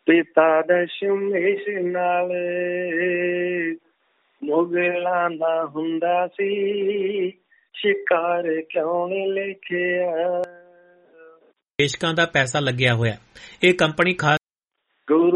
ਪਿਤਾ ਦਸ਼ਮੇਸ਼ ਨਾਲ ਮੁਗਲਾਂ ਦਾ ਹੁੰਦਾ ਸੀ, ਸ਼ਿਕਾਰ ਕਿਉਂ ਨੀ ਲਿਖਿਆ। ਨਿਵੇਸ਼ਕਾਂ ਦਾ ਪੈਸਾ ਲੱਗਿਆ ਹੋਇਆ। ਇਹ ਕੰਪਨੀ ਖਾਸ